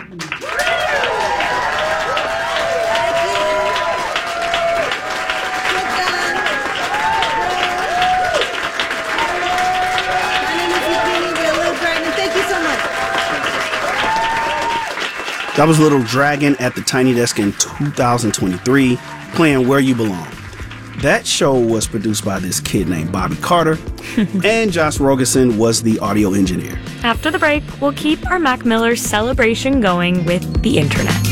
That was Little Dragon at the Tiny Desk in 2023, playing Where You Belong. That show was produced by this kid named Bobby Carter, and Josh Rogerson was the audio engineer. After the break, we'll keep our Mac Miller celebration going with the internet.